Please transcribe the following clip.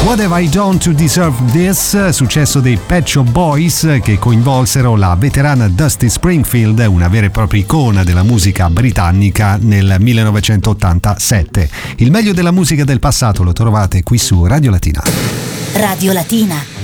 What Have I Done to Deserve This? Successo dei Pet Shop Boys, che coinvolsero la veterana Dusty Springfield, una vera e propria icona della musica britannica, nel 1987. Il meglio della musica del passato lo trovate qui su Radio Latina. Radio Latina.